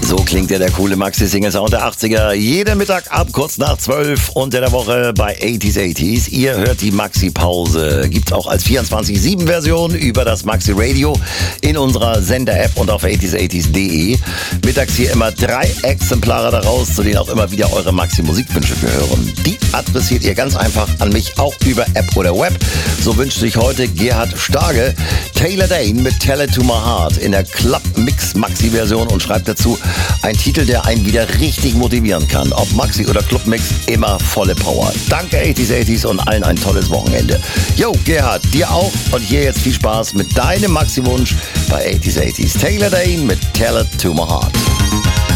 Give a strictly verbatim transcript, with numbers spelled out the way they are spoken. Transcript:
So klingt ja der coole Maxi-Single-Sound der achtziger. Jeden Mittag ab kurz nach zwölf unter der Woche bei achtziger achtziger. Ihr hört die Maxi-Pause. Gibt's auch als vierundzwanzig sieben Version über das Maxi-Radio in unserer Sender-App und auf achtziger achtziger punkt de. Mittags hier immer drei Exemplare daraus, zu denen auch immer wieder eure Maxi-Musikwünsche gehören. Die adressiert ihr ganz einfach an mich, auch über App oder Web. So wünscht sich heute Gerhard Starge Taylor Dayne mit Tell It To My Heart in der Club-Mix-Maxi-Version und schreibt dazu ein Titel, der einen wieder richtig motivieren kann. Ob Maxi oder Club-Mix, immer volle Power. Danke achtziger achtziger und allen ein tolles Wochenende. Yo, Gerhard, dir auch und hier jetzt viel Spaß mit deinem Maxi-Wunsch bei achtziger achtziger. Taylor Dayne mit Tell It To My Heart.